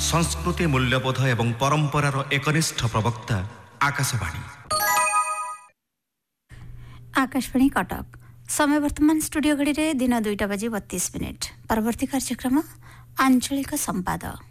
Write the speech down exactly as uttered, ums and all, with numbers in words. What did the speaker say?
संस्कृति मूल्यबोध एवं परंपरार एकनिष्ठ प्रवक्ता आकाशवाणी आकाशवाणी कटक। समय वर्तमान स्टूडियो घड़ी दिन दुईटा बजे बत्तीस मिनिट। परवर्ती कार्यक्रम आंचलिक संवाद।